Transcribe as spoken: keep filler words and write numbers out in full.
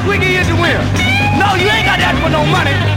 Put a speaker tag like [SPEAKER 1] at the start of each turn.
[SPEAKER 1] we give you the win. No, you ain't got to ask for no money.